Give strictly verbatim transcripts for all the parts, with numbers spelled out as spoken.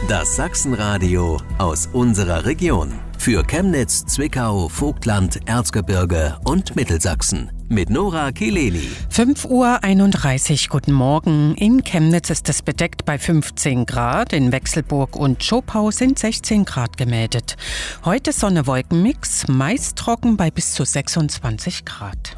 Das Sachsenradio aus unserer Region. Für Chemnitz, Zwickau, Vogtland, Erzgebirge und Mittelsachsen. Mit Nora Kileni. fünf Uhr einunddreißig, guten Morgen. In Chemnitz ist es bedeckt bei fünfzehn Grad. In Wechselburg und Schopau sind sechzehn Grad gemeldet. Heute Sonne-Wolken-Mix, meist trocken bei bis zu sechsundzwanzig Grad.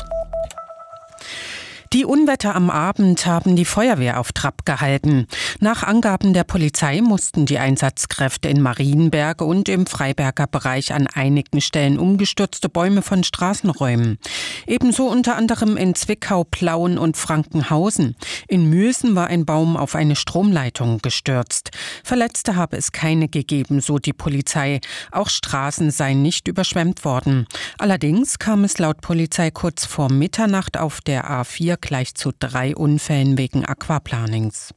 Die Unwetter am Abend haben die Feuerwehr auf Trab gehalten. Nach Angaben der Polizei mussten die Einsatzkräfte in Marienberg und im Freiberger Bereich an einigen Stellen umgestürzte Bäume von Straßen räumen. Ebenso unter anderem in Zwickau, Plauen und Frankenhausen. In Mülsen war ein Baum auf eine Stromleitung gestürzt. Verletzte habe es keine gegeben, so die Polizei. Auch Straßen seien nicht überschwemmt worden. Allerdings kam es laut Polizei kurz vor Mitternacht auf der A vier gleich zu drei Unfällen wegen Aquaplanings.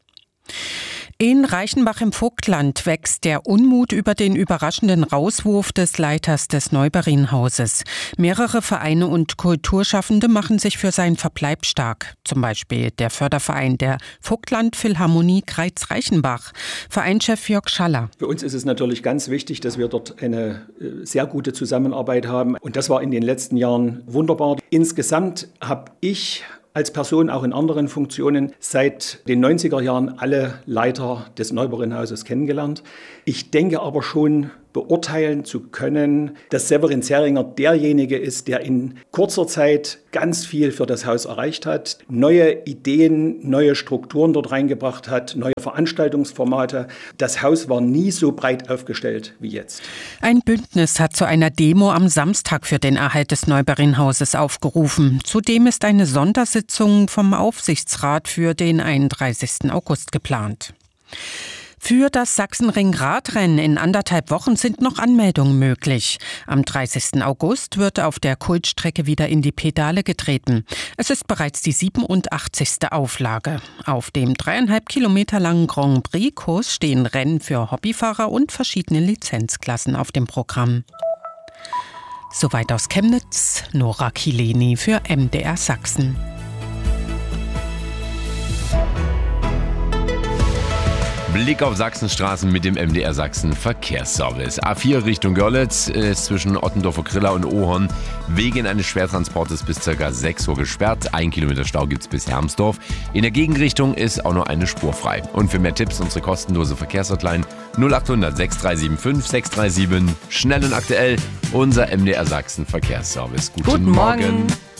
In Reichenbach im Vogtland wächst der Unmut über den überraschenden Rauswurf des Leiters des Neuberinnhauses. Mehrere Vereine und Kulturschaffende machen sich für seinen Verbleib stark. Zum Beispiel der Förderverein der Vogtland Philharmonie Greiz-Reichenbach. Vereinschef Jörg Schaller. Für uns ist es natürlich ganz wichtig, dass wir dort eine sehr gute Zusammenarbeit haben. Und das war in den letzten Jahren wunderbar. Insgesamt habe ich als Person auch in anderen Funktionen seit den neunziger Jahren alle Leiter des Neuberinnhauses kennengelernt. Ich denke aber schon beurteilen zu können, dass Severin Zeringer derjenige ist, der in kurzer Zeit ganz viel für das Haus erreicht hat, neue Ideen, neue Strukturen dort reingebracht hat, neue Veranstaltungsformate. Das Haus war nie so breit aufgestellt wie jetzt. Ein Bündnis hat zu einer Demo am Samstag für den Erhalt des Neuberinnhauses aufgerufen. Zudem ist eine Sondersitzung vom Aufsichtsrat für den einunddreißigsten August geplant. Für das Sachsenring-Radrennen in anderthalb Wochen sind noch Anmeldungen möglich. Am dreißigsten August wird auf der Kultstrecke wieder in die Pedale getreten. Es ist bereits die siebenundachtzigste Auflage. Auf dem dreieinhalb Kilometer langen Grand Prix-Kurs stehen Rennen für Hobbyfahrer und verschiedene Lizenzklassen auf dem Programm. Soweit aus Chemnitz, Nora Kileni für M D R Sachsen. Blick auf Sachsenstraßen mit dem M D R Sachsen Verkehrsservice. A vier Richtung Görlitz ist zwischen Ottendorfer Griller und Ohorn wegen eines Schwertransportes bis ca. sechs Uhr gesperrt. Ein Kilometer Stau gibt's bis Hermsdorf. In der Gegenrichtung ist auch nur eine Spur frei. Und für mehr Tipps unsere kostenlose Verkehrshotline null acht hundert sechs drei sieben fünf sechs drei sieben. Schnell und aktuell unser M D R Sachsen Verkehrsservice. Guten, Guten Morgen. Morgen.